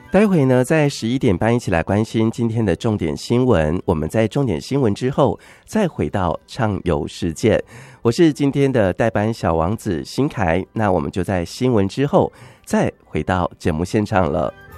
待会呢，在11点半一起来关心今天的重点新闻。我们在重点新闻之后，再回到畅游世界。我是今天的代班小王子新凯，那我们就在新闻之后再回到节目现场了。